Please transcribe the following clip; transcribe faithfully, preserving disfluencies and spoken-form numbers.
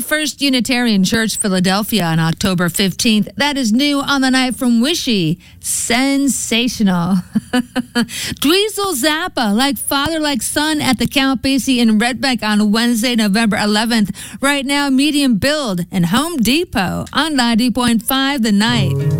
First Unitarian Church, Philadelphia on October fifteenth. That is new on the night from Wishy. Sensational. Dweezil Zappa, Like Father, Like Son at the Count Basie in Red Bank on Wednesday, November eleventh. Right now, medium build in Home Depot on ninety point five The Night.